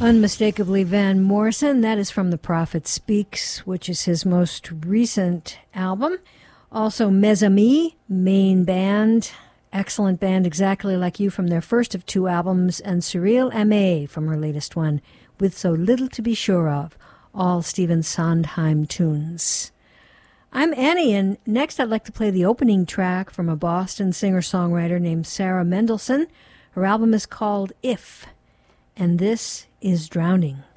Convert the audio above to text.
Unmistakably Van Morrison. That is from The Prophet Speaks, which is his most recent album. Also Mes Amis, main band. Excellent band, exactly like you, from their first of two albums. And Cyril Aimé from her latest one, With So Little to Be Sure Of. All Stephen Sondheim tunes. I'm Annie, and next I'd like to play the opening track from a Boston singer-songwriter named Sarah Mendelson. Her album is called If, and this is Drowning.